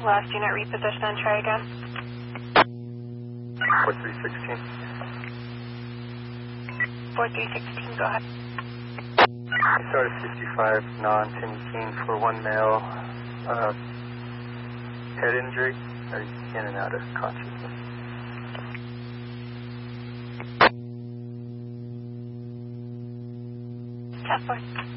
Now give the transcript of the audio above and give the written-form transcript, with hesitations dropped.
Last unit reposition and try again. 4316. 4316, go ahead. Start at 55, non-Timmy for one male, head injury, or in and out of consciousness. Test 4.